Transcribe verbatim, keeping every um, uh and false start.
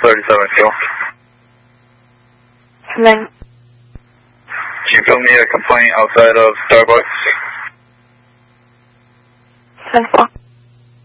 thirty-seven fuel. Then, Can you fill me a complaint outside of Starbucks? ten four.